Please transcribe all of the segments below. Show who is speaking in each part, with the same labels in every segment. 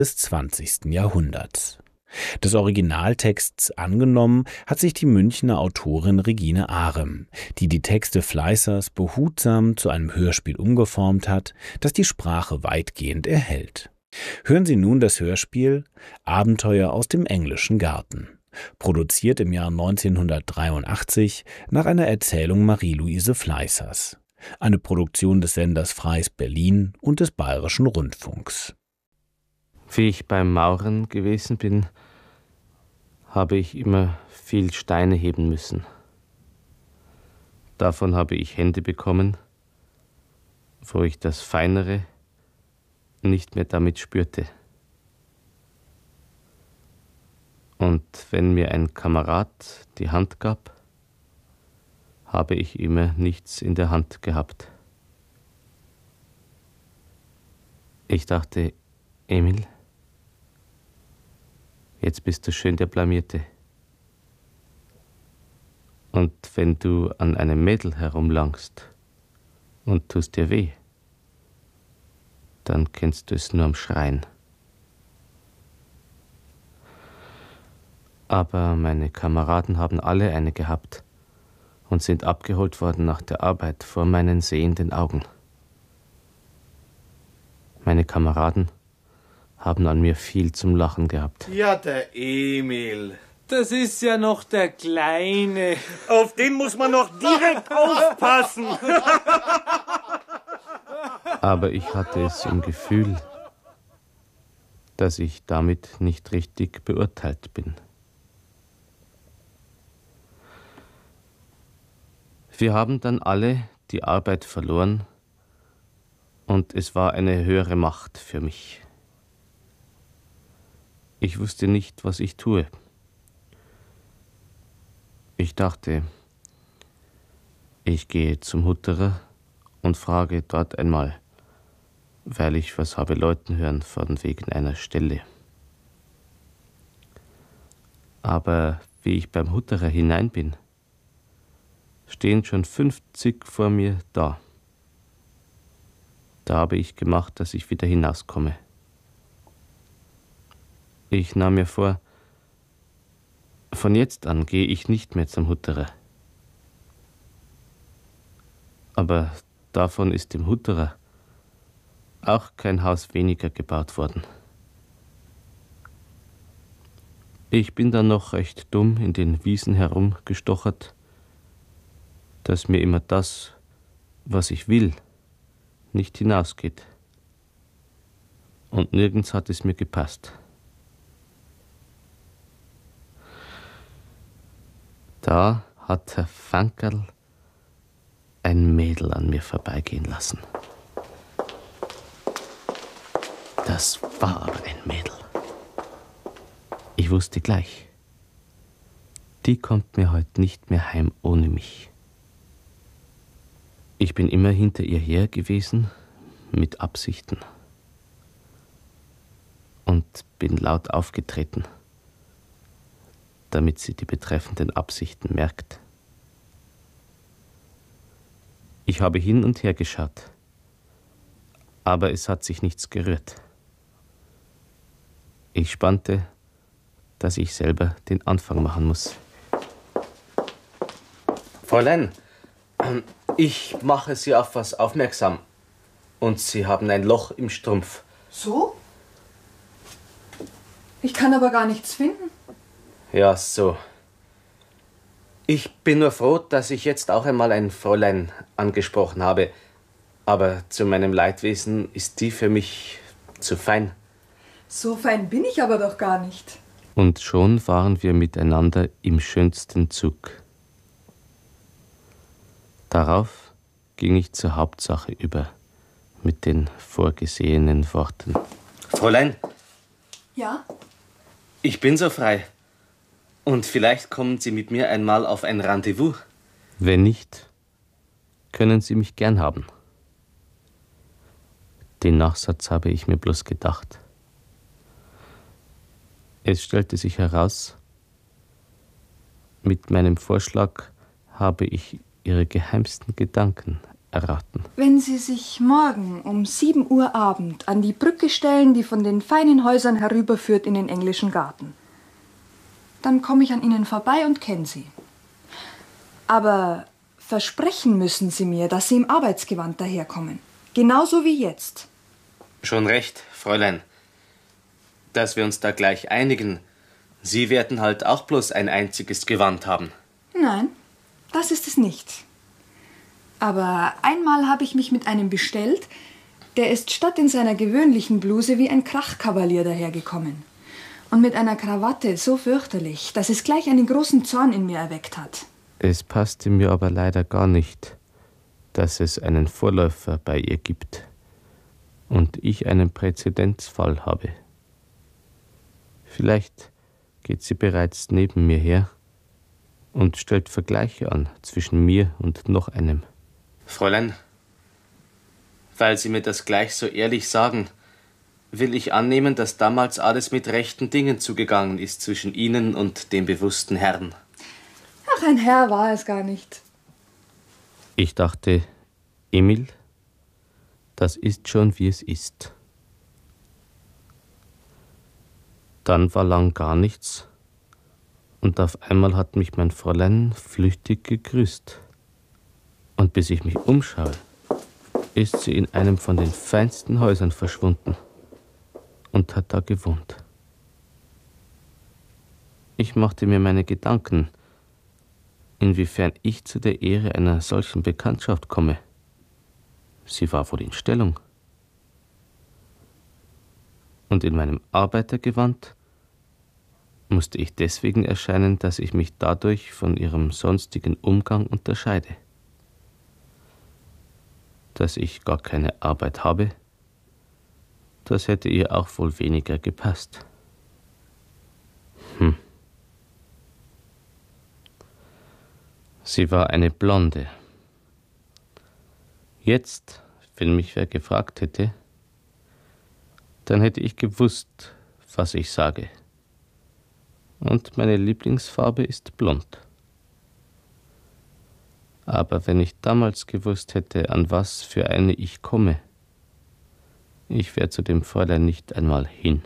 Speaker 1: des 20. Jahrhunderts. Des Originaltexts angenommen hat sich die Münchner Autorin Regine Arem, die die Texte Fleißers behutsam zu einem Hörspiel umgeformt hat, das die Sprache weitgehend erhält. Hören Sie nun das Hörspiel Abenteuer aus dem englischen Garten, produziert im Jahr 1983 nach einer Erzählung Marie-Louise Fleißers. Eine Produktion des Senders Freies Berlin und des Bayerischen Rundfunks.
Speaker 2: Wie ich beim Maurern gewesen bin, habe ich immer viel Steine heben müssen. Davon habe ich Hände bekommen, wo ich das Feinere nicht mehr damit spürte. Und wenn mir ein Kamerad die Hand gab, habe ich immer nichts in der Hand gehabt. Ich dachte, Emil, jetzt bist du schön der Blamierte. Und wenn du an einem Mädel herumlangst und tust dir weh, dann kennst du es nur am Schreien. Aber meine Kameraden haben alle eine gehabt und sind abgeholt worden nach der Arbeit vor meinen sehenden Augen. Meine Kameraden haben an mir viel zum Lachen gehabt.
Speaker 3: Ja, der Emil.
Speaker 4: Das ist ja noch der Kleine.
Speaker 3: Auf den muss man noch direkt aufpassen.
Speaker 2: Aber ich hatte es im Gefühl, dass ich damit nicht richtig beurteilt bin. Wir haben dann alle die Arbeit verloren und es war eine höhere Macht für mich. Ich wusste nicht, was ich tue. Ich dachte, ich gehe zum Hutterer und frage dort einmal, weil ich was habe läuten hören von wegen einer Stelle. Aber wie ich beim Hutterer hinein bin, stehen schon 50 vor mir da. Da habe ich gemacht, dass ich wieder hinauskomme. Ich nahm mir vor, von jetzt an gehe ich nicht mehr zum Hutterer. Aber davon ist dem Hutterer auch kein Haus weniger gebaut worden. Ich bin dann noch recht dumm in den Wiesen herumgestochert, dass mir immer das, was ich will, nicht hinausgeht. Und nirgends hat es mir gepasst. Da hat Herr Fankerl ein Mädel an mir vorbeigehen lassen. Das war aber ein Mädel. Ich wusste gleich, die kommt mir heute nicht mehr heim ohne mich. Ich bin immer hinter ihr her gewesen, mit Absichten. Und bin laut aufgetreten, damit sie die betreffenden Absichten merkt. Ich habe hin und her geschaut, aber es hat sich nichts gerührt. Ich spannte, dass ich selber den Anfang machen muss.
Speaker 5: Fräulein, ich mache Sie auf was aufmerksam. Und Sie haben ein Loch im Strumpf.
Speaker 6: So? Ich kann aber gar nichts finden.
Speaker 5: Ja, so. Ich bin nur froh, dass ich jetzt auch einmal ein Fräulein angesprochen habe. Aber zu meinem Leidwesen ist die für mich zu fein.
Speaker 6: So fein bin ich aber doch gar nicht.
Speaker 2: Und schon waren wir miteinander im schönsten Zug. Darauf ging ich zur Hauptsache über, mit den vorgesehenen Worten.
Speaker 5: Fräulein?
Speaker 6: Ja?
Speaker 5: Ich bin so frei. Und vielleicht kommen Sie mit mir einmal auf ein Rendezvous.
Speaker 2: Wenn nicht, können Sie mich gern haben. Den Nachsatz habe ich mir bloß gedacht. Es stellte sich heraus, mit meinem Vorschlag habe ich ihre geheimsten Gedanken erraten.
Speaker 6: Wenn Sie sich morgen um 7 Uhr Abend an die Brücke stellen, die von den feinen Häusern herüberführt in den englischen Garten, dann komme ich an Ihnen vorbei und kenne Sie. Aber versprechen müssen Sie mir, dass Sie im Arbeitsgewand daherkommen. Genauso wie jetzt.
Speaker 5: Schon recht, Fräulein. Dass wir uns da gleich einigen. Sie werden halt auch bloß ein einziges Gewand haben.
Speaker 6: Nein, das ist es nicht. Aber einmal habe ich mich mit einem bestellt, der ist statt in seiner gewöhnlichen Bluse wie ein Krachkavalier dahergekommen. Und mit einer Krawatte so fürchterlich, dass es gleich einen großen Zorn in mir erweckt hat.
Speaker 2: Es passte mir aber leider gar nicht, dass es einen Vorläufer bei ihr gibt und ich einen Präzedenzfall habe. Vielleicht geht sie bereits neben mir her und stellt Vergleiche an zwischen mir und noch einem.
Speaker 5: Fräulein, weil Sie mir das gleich so ehrlich sagen, will ich annehmen, dass damals alles mit rechten Dingen zugegangen ist zwischen Ihnen und dem bewussten Herrn.
Speaker 6: Ach, ein Herr war es gar nicht.
Speaker 2: Ich dachte, Emil, das ist schon, wie es ist. Dann war lang gar nichts und auf einmal hat mich mein Fräulein flüchtig gegrüßt. Und bis ich mich umschaue, ist sie in einem von den feinsten Häusern verschwunden und hat da gewohnt. Ich machte mir meine Gedanken, inwiefern ich zu der Ehre einer solchen Bekanntschaft komme. Sie war wohl in Stellung. Und in meinem Arbeitergewand musste ich deswegen erscheinen, dass ich mich dadurch von ihrem sonstigen Umgang unterscheide. Dass ich gar keine Arbeit habe, das hätte ihr auch wohl weniger gepasst. Sie war eine Blonde. Jetzt, wenn mich wer gefragt hätte, dann hätte ich gewusst, was ich sage. Und meine Lieblingsfarbe ist blond. Aber wenn ich damals gewusst hätte, an was für eine ich komme, ich wäre zu dem Fräulein nicht einmal hin.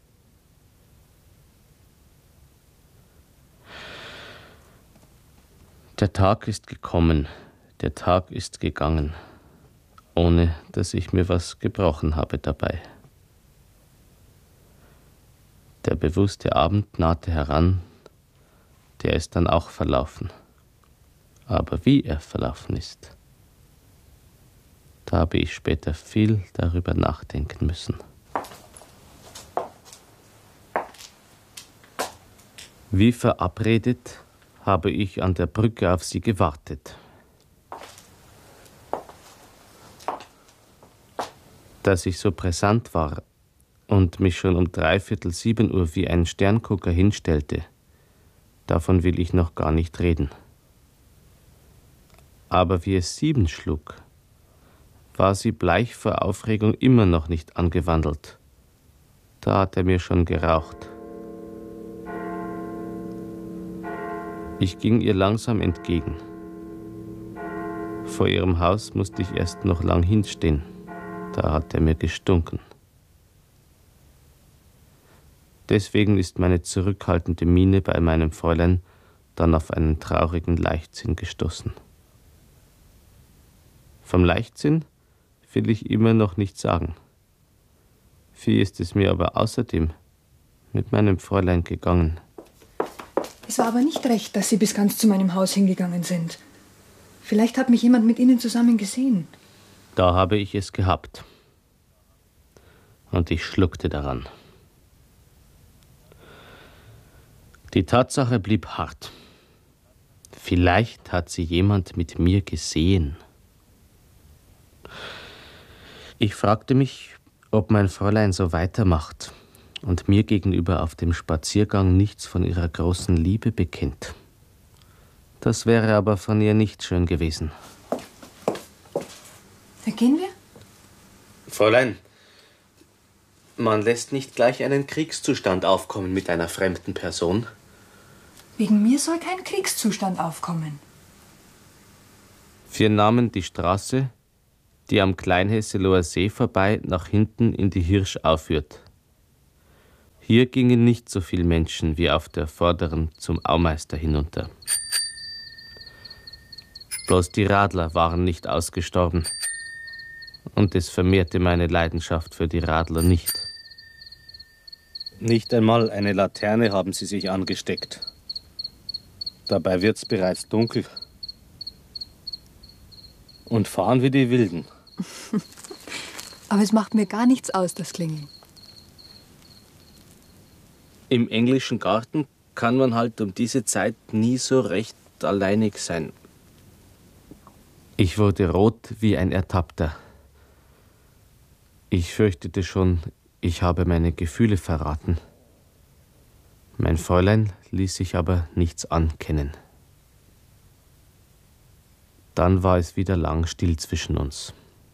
Speaker 2: Der Tag ist gekommen, der Tag ist gegangen, ohne dass ich mir was gebrochen habe dabei. Der bewusste Abend nahte heran, der ist dann auch verlaufen. Aber wie er verlaufen ist, da habe ich später viel darüber nachdenken müssen. Wie verabredet habe ich an der Brücke auf sie gewartet. Dass ich so brisant war und mich schon um 6:45 Uhr wie ein Sterngucker hinstellte, davon will ich noch gar nicht reden. Aber wie es 7 schlug, war sie bleich vor Aufregung immer noch nicht angewandelt. Da hat er mir schon geraucht. Ich ging ihr langsam entgegen. Vor ihrem Haus musste ich erst noch lang hinstehen. Da hat er mir gestunken. Deswegen ist meine zurückhaltende Miene bei meinem Fräulein dann auf einen traurigen Leichtsinn gestoßen. Vom Leichtsinn will ich immer noch nichts sagen. Wie ist es mir aber außerdem mit meinem Fräulein gegangen?
Speaker 6: Es war aber nicht recht, dass Sie bis ganz zu meinem Haus hingegangen sind. Vielleicht hat mich jemand mit Ihnen zusammen gesehen.
Speaker 2: Da habe ich es gehabt. Und ich schluckte daran. Die Tatsache blieb hart. Vielleicht hat sie jemand mit mir gesehen. Ich fragte mich, ob mein Fräulein so weitermacht und mir gegenüber auf dem Spaziergang nichts von ihrer großen Liebe bekennt. Das wäre aber von ihr nicht schön gewesen.
Speaker 6: Da gehen wir?
Speaker 5: Fräulein, man lässt nicht gleich einen Kriegszustand aufkommen mit einer fremden Person.
Speaker 6: Wegen mir soll kein Kriegszustand aufkommen.
Speaker 2: Wir nahmen die Straße, die am Kleinhesseloher See vorbei nach hinten in die Hirschau führt. Hier gingen nicht so viele Menschen wie auf der vorderen zum Aumeister hinunter. Bloß die Radler waren nicht ausgestorben. Und es vermehrte meine Leidenschaft für die Radler nicht.
Speaker 7: Nicht einmal eine Laterne haben sie sich angesteckt. Dabei wird's bereits dunkel. Und fahren wie die Wilden.
Speaker 6: Aber es macht mir gar nichts aus, das Klingeln.
Speaker 2: Im englischen Garten kann man halt um diese Zeit nie so recht alleinig sein. Ich wurde rot wie ein Ertappter. Ich fürchtete schon, ich habe meine Gefühle verraten. Mein Fräulein ließ sich aber nichts ankennen. Dann war es wieder lang still zwischen uns.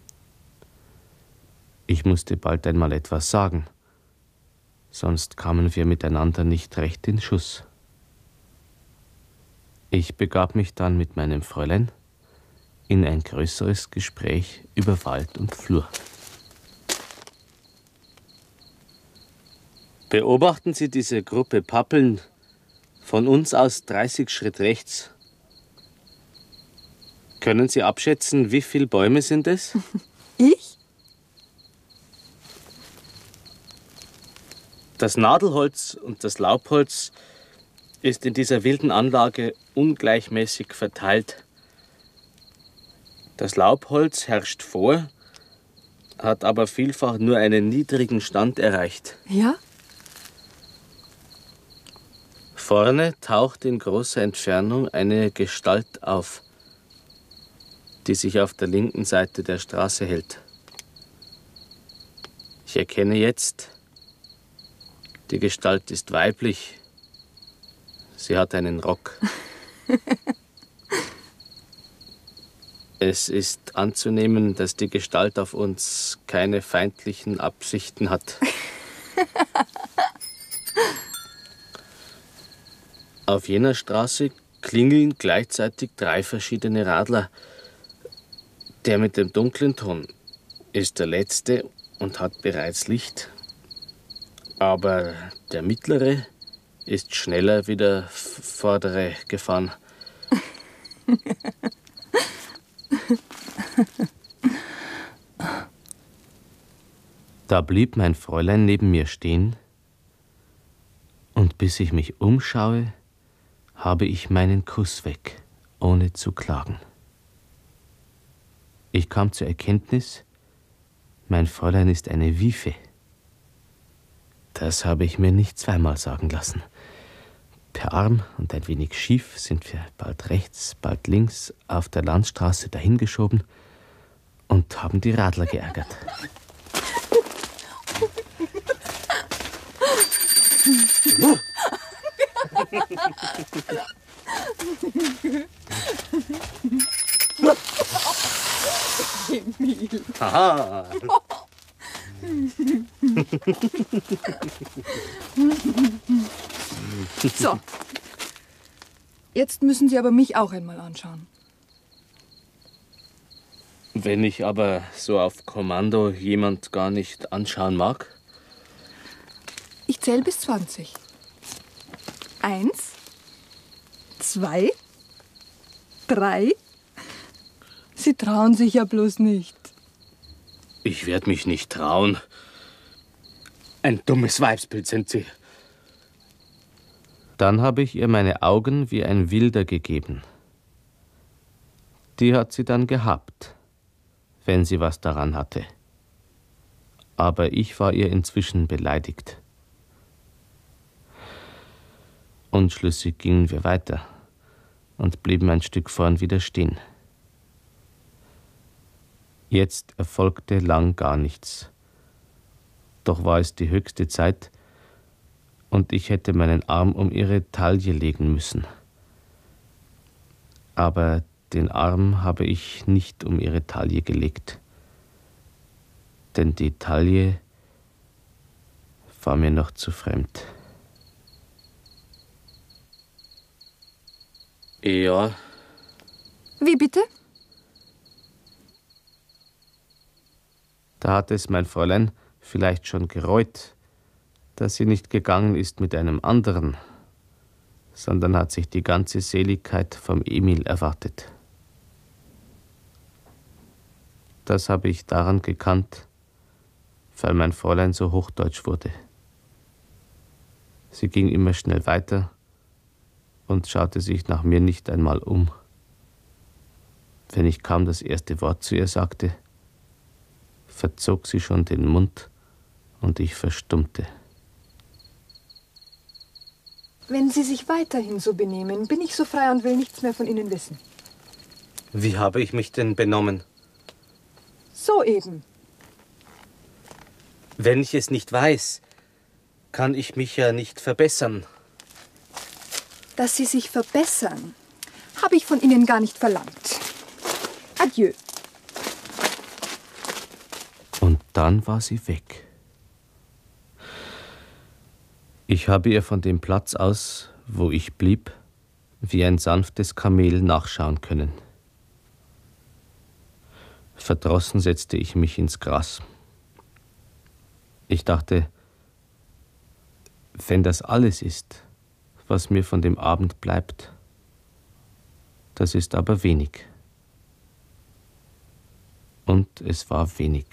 Speaker 2: Ich musste bald einmal etwas sagen, sonst kamen wir miteinander nicht recht in Schuss. Ich begab mich dann mit meinem Fräulein in ein größeres Gespräch über Wald und Flur.
Speaker 5: Beobachten Sie diese Gruppe Pappeln von uns aus 30 Schritt rechts. Können Sie abschätzen, wie viele Bäume sind es?
Speaker 6: Ich?
Speaker 5: Das Nadelholz und das Laubholz ist in dieser wilden Anlage ungleichmäßig verteilt. Das Laubholz herrscht vor, hat aber vielfach nur einen niedrigen Stand erreicht.
Speaker 6: Ja?
Speaker 5: Vorne taucht in großer Entfernung eine Gestalt auf, die sich auf der linken Seite der Straße hält. Ich erkenne jetzt, die Gestalt ist weiblich. Sie hat einen Rock. Es ist anzunehmen, dass die Gestalt auf uns keine feindlichen Absichten hat. Auf jener Straße klingeln gleichzeitig 3 verschiedene Radler. Der mit dem dunklen Ton ist der letzte und hat bereits Licht. Aber der mittlere ist schneller wie der vordere gefahren.
Speaker 2: Da blieb mein Fräulein neben mir stehen, und bis ich mich umschaue, habe ich meinen Kuss weg, ohne zu klagen. Ich kam zur Erkenntnis, mein Fräulein ist eine Wiefe. Das habe ich mir nicht zweimal sagen lassen. Per Arm und ein wenig schief sind wir bald rechts, bald links auf der Landstraße dahingeschoben und haben die Radler geärgert.
Speaker 6: Emil.
Speaker 5: Aha!
Speaker 6: So. Jetzt müssen Sie aber mich auch einmal anschauen.
Speaker 5: Wenn ich aber so auf Kommando jemand gar nicht anschauen mag?
Speaker 6: Ich zähle bis 20. 1, 2, 3. Sie trauen sich ja bloß nicht.
Speaker 5: Ich werde mich nicht trauen. Ein dummes Weibsbild sind Sie.
Speaker 2: Dann habe ich ihr meine Augen wie ein Wilder gegeben. Die hat sie dann gehabt, wenn sie was daran hatte. Aber ich war ihr inzwischen beleidigt. Unschlüssig gingen wir weiter und blieben ein Stück vorn wieder stehen. Jetzt erfolgte lang gar nichts. Doch war es die höchste Zeit, und ich hätte meinen Arm um ihre Taille legen müssen. Aber den Arm habe ich nicht um ihre Taille gelegt, denn die Taille war mir noch zu fremd.
Speaker 5: Ja,
Speaker 6: Wie bitte?
Speaker 2: Da hat es mein Fräulein vielleicht schon gereut, dass sie nicht gegangen ist mit einem anderen, sondern hat sich die ganze Seligkeit vom Emil erwartet. Das habe ich daran gekannt, weil mein Fräulein so hochdeutsch wurde. Sie ging immer schnell weiter und schaute sich nach mir nicht einmal um. Wenn ich kaum das erste Wort zu ihr sagte, verzog sie schon den Mund und ich verstummte.
Speaker 6: Wenn Sie sich weiterhin so benehmen, bin ich so frei und will nichts mehr von Ihnen wissen.
Speaker 5: Wie habe ich mich denn benommen?
Speaker 6: So eben.
Speaker 5: Wenn ich es nicht weiß, kann ich mich ja nicht verbessern.
Speaker 6: Dass Sie sich verbessern, habe ich von Ihnen gar nicht verlangt. Adieu.
Speaker 2: Und dann war sie weg. Ich habe ihr von dem Platz aus, wo ich blieb, wie ein sanftes Kamel nachschauen können. Verdrossen setzte ich mich ins Gras. Ich dachte, wenn das alles ist, was mir von dem Abend bleibt, das ist aber wenig. Und es war wenig.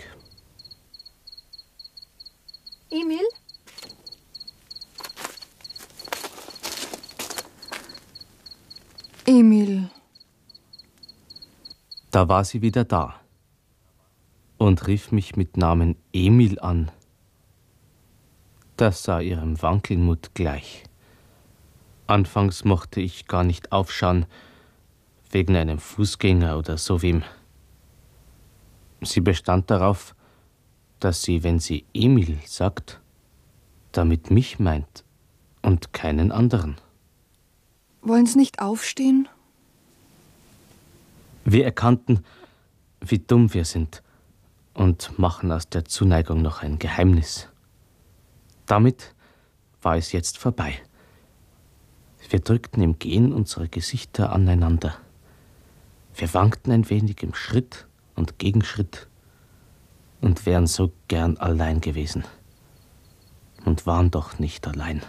Speaker 6: Emil? Emil.
Speaker 2: Da war sie wieder da und rief mich mit Namen Emil an. Das sah ihrem Wankelmut gleich. Anfangs mochte ich gar nicht aufschauen, wegen einem Fußgänger oder so wem. Sie bestand darauf, dass sie, wenn sie Emil sagt, damit mich meint und keinen anderen.
Speaker 6: Wollen Sie nicht aufstehen?
Speaker 2: Wir erkannten, wie dumm wir sind und machen aus der Zuneigung noch ein Geheimnis. Damit war es jetzt vorbei. Wir drückten im Gehen unsere Gesichter aneinander. Wir wankten ein wenig im Schritt und Gegenschritt und wären so gern allein gewesen und waren doch nicht allein.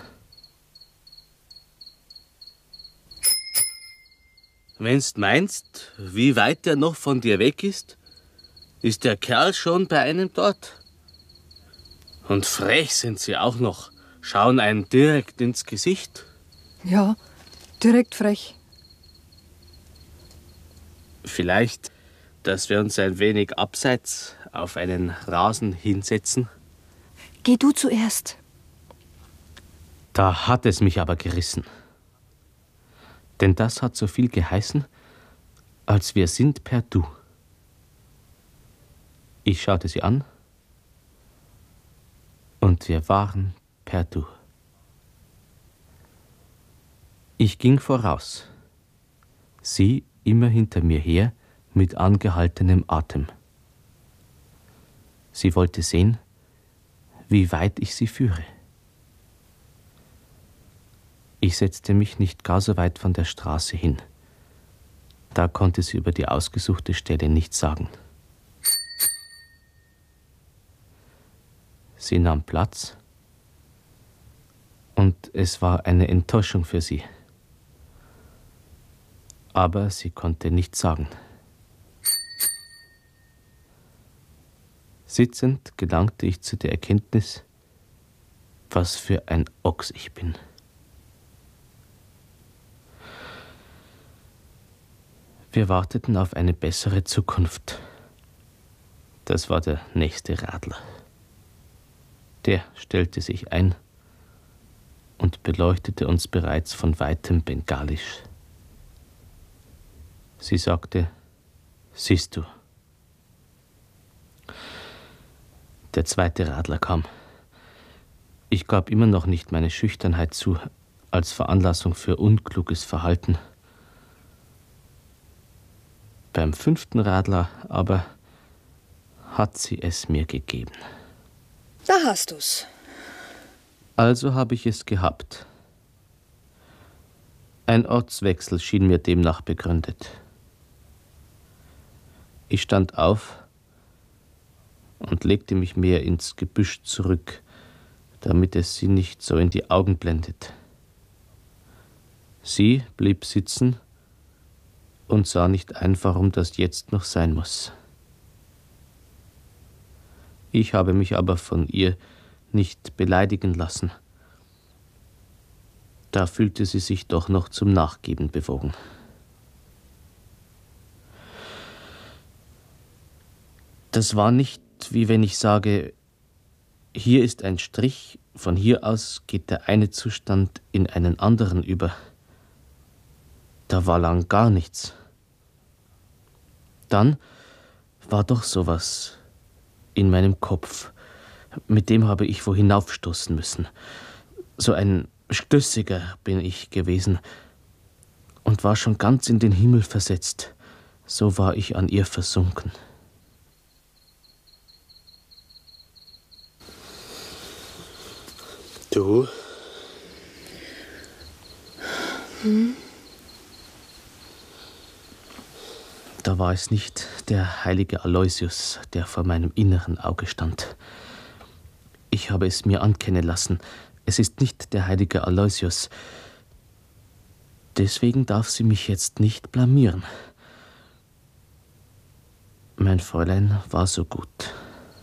Speaker 5: Wenn's meinst, wie weit er noch von dir weg ist der Kerl schon bei einem dort. Und frech sind sie auch noch, schauen einen direkt ins Gesicht.
Speaker 6: Ja, direkt frech.
Speaker 5: Vielleicht, dass wir uns ein wenig abseits auf einen Rasen hinsetzen?
Speaker 6: Geh du zuerst.
Speaker 2: Da hat es mich aber gerissen. Denn das hat so viel geheißen, als wir sind per Du. Ich schaute sie an und wir waren per Du. Ich ging voraus, sie immer hinter mir her mit angehaltenem Atem. Sie wollte sehen, wie weit ich sie führe. Ich setzte mich nicht gar so weit von der Straße hin. Da konnte sie über die ausgesuchte Stelle nichts sagen. Sie nahm Platz und es war eine Enttäuschung für sie. Aber sie konnte nichts sagen. Sitzend gelangte ich zu der Erkenntnis, was für ein Ochs ich bin. Wir warteten auf eine bessere Zukunft. Das war der nächste Radler. Der stellte sich ein und beleuchtete uns bereits von weitem bengalisch. Sie sagte, siehst du. Der zweite Radler kam. Ich gab immer noch nicht meine Schüchternheit zu, als Veranlassung für unkluges Verhalten. Beim 5. Radler aber hat sie es mir gegeben.
Speaker 6: Da hast du's.
Speaker 2: Also habe ich es gehabt. Ein Ortswechsel schien mir demnach begründet. Ich stand auf und legte mich mehr ins Gebüsch zurück, damit es sie nicht so in die Augen blendet. Sie blieb sitzen und sah nicht ein, warum das jetzt noch sein muss. Ich habe mich aber von ihr nicht beleidigen lassen. Da fühlte sie sich doch noch zum Nachgeben bewogen. Das war nicht, wie wenn ich sage, hier ist ein Strich, von hier aus geht der eine Zustand in einen anderen über. Da war lang gar nichts. Dann war doch sowas in meinem Kopf, mit dem habe ich wo hinaufstoßen müssen. So ein Stössiger bin ich gewesen und war schon ganz in den Himmel versetzt. So war ich an ihr versunken.
Speaker 5: Du?
Speaker 2: Da war es nicht der heilige Aloysius, der vor meinem inneren Auge stand. Ich habe es mir ankennen lassen. Es ist nicht der heilige Aloysius. Deswegen darf sie mich jetzt nicht blamieren. Mein Fräulein war so gut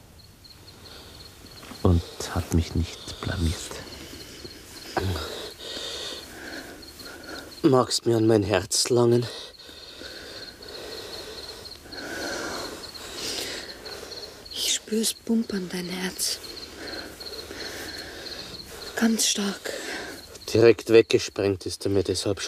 Speaker 2: und hat mich nicht blamiert.
Speaker 5: Magst mir an mein Herz langen?
Speaker 6: Ich spür's bumpern, dein Herz. Ganz stark.
Speaker 5: Direkt weggesprengt ist er mir deshalb schon.